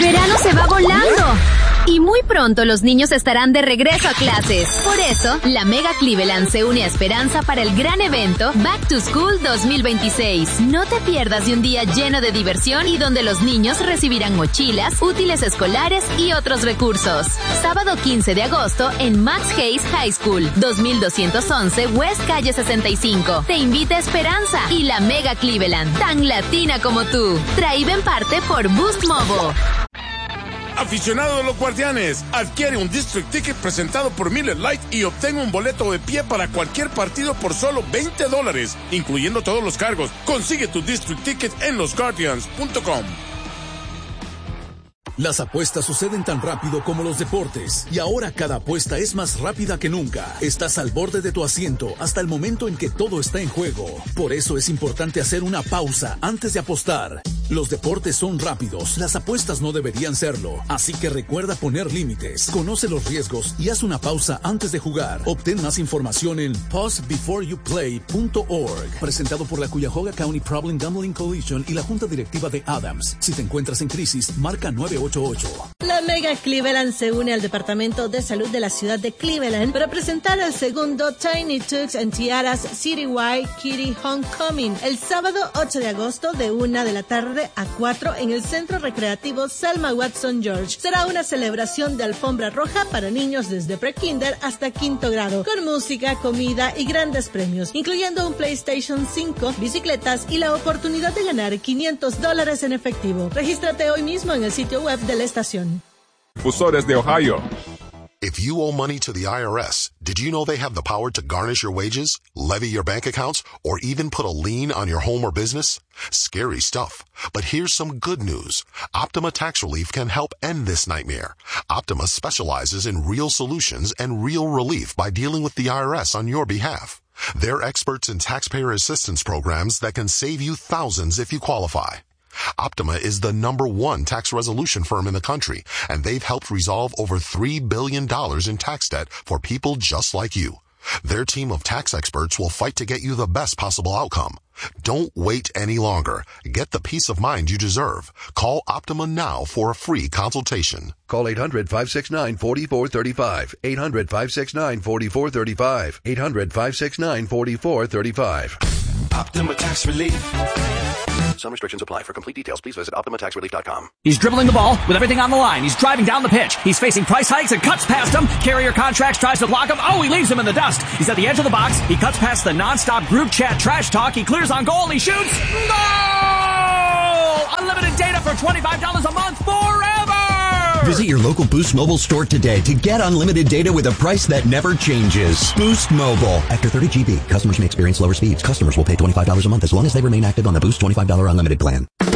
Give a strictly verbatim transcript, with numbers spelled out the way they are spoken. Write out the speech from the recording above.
verano se va volando. Y muy pronto los niños estarán de regreso a clases. Por eso, la Mega Cleveland se une a Esperanza para el gran evento Back to School dos mil veintiséis. No te pierdas de un día lleno de diversión y donde los niños recibirán mochilas, útiles escolares y otros recursos. Sábado quince de agosto en Max Hayes High School, dos mil doscientos once West Calle sesenta y cinco. Te invita Esperanza y la Mega Cleveland, tan latina como tú. Traída en parte por Boost Mobile. Aficionado de los Guardianes, adquiere un District Ticket presentado por Miller Lite y obtenga un boleto de pie para cualquier partido por solo veinte dólares, incluyendo todos los cargos. Consigue tu District Ticket en los guardians punto com. Las apuestas suceden tan rápido como los deportes, y ahora cada apuesta es más rápida que nunca. Estás al borde de tu asiento hasta el momento en que todo está en juego. Por eso es importante hacer una pausa antes de apostar. Los deportes son rápidos, las apuestas no deberían serlo. Así que recuerda poner límites, conoce los riesgos y haz una pausa antes de jugar. Obtén más información en pause before you play punto org. Presentado por la Cuyahoga County Problem Gambling Coalition y la Junta Directiva de Adams. Si te encuentras en crisis, marca nueve ocho ocho. La Mega Cleveland se une al Departamento de Salud de la ciudad de Cleveland para presentar el segundo Tiny Tux and Tiaras Citywide Kitty Homecoming el sábado ocho de agosto de una de la tarde a cuatro en el Centro Recreativo Selma Watson George. Será una celebración de alfombra roja para niños desde pre-kinder hasta quinto grado, con música, comida y grandes premios, incluyendo un PlayStation cinco, bicicletas y la oportunidad de ganar quinientos dólares en efectivo. Regístrate hoy mismo en el sitio web de la estación. Difusores de Ohio. If you owe money to the I R S, did you know they have the power to garnish your wages, levy your bank accounts, or even put a lien on your home or business? Scary stuff. But here's some good news. Optima Tax Relief can help end this nightmare. Optima specializes in real solutions and real relief by dealing with the I R S on your behalf. They're experts in taxpayer assistance programs that can save you thousands if you qualify. Optima is the number one tax resolution firm in the country, and they've helped resolve over three billion dollars in tax debt for people just like you. Their team of tax experts will fight to get you the best possible outcome. Don't wait any longer. Get the peace of mind you deserve. Call Optima now for a free consultation. Call eight hundred, five six nine, four four three five. eight hundred, five six nine, four four three five. eight hundred, five six nine, four four three five. Optima Tax Relief. Some restrictions apply. For complete details, please visit optima tax relief dot com. He's dribbling the ball with everything on the line. He's driving down the pitch. He's facing price hikes and cuts past him. Carrier Contracts tries to block him. Oh, he leaves him in the dust. He's at the edge of the box. He cuts past the nonstop group chat trash talk. He clears on goal. He shoots. Goal! Unlimited data for twenty-five dollars a month forever! Visit your local Boost Mobile store today to get unlimited data with a price that never changes. Boost Mobile. After thirty gigabytes, customers may experience lower speeds. Customers will pay twenty-five dollars a month as long as they remain active on the Boost twenty-five dollars unlimited plan.